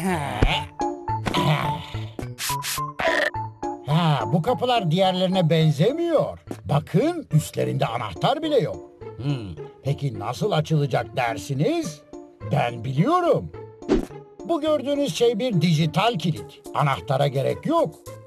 Ha, bu kapılar diğerlerine benzemiyor. Bakın, üstlerinde anahtar bile yok. Peki nasıl açılacak dersiniz? Ben biliyorum. Bu gördüğünüz şey bir dijital kilit. Anahtara gerek yok.